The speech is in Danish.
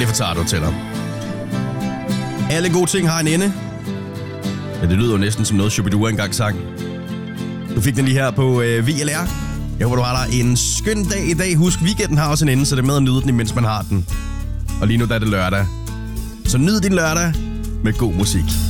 fortager du til dig. Alle gode ting har en ende. Ja, det lyder jo næsten som noget, Shubidua engang sang. Du fik den lige her på VLR. Jeg håber, du har dig en skøn dag i dag. Husk, weekenden har også en ende, så det er med at nyde den, imens man har den. Og lige nu der er det lørdag. Så nyd din lørdag med god musik.